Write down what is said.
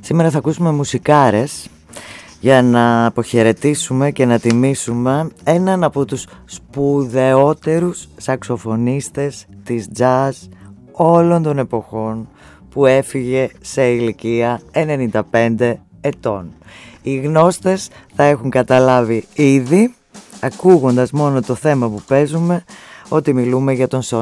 Σήμερα θα ακούσουμε μουσικάρες για να αποχαιρετήσουμε και να τιμήσουμε έναν από τους σπουδαιότερους σαξοφωνίστες της jazz όλων των εποχών, που έφυγε σε ηλικία 95 ετών. Οι γνώστες θα έχουν καταλάβει ήδη, ακούγοντας μόνο το θέμα που παίζουμε, ότι μιλούμε για τον